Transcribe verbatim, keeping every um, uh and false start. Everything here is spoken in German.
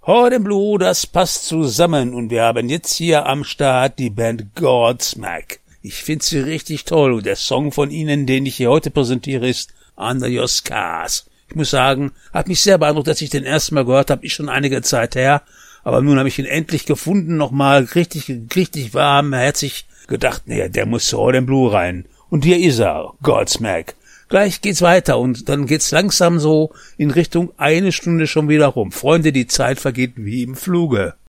Horde and Blue, das passt zusammen und wir haben jetzt hier am Start die Band Godsmack. Ich finde sie richtig toll und der Song von ihnen, den ich hier heute präsentiere, ist Under Your Scars. Ich muss sagen, hat mich sehr beeindruckt, dass ich den ersten Mal gehört habe, ist schon einige Zeit her, aber nun habe ich ihn endlich gefunden, nochmal richtig, richtig warm, herzlich gedacht, naja, der muss zu Horde and Blue rein. Und hier ist er, Godsmack. Gleich geht's weiter und dann geht's langsam so in Richtung eine Stunde schon wieder rum. Freunde, die Zeit vergeht wie im Fluge.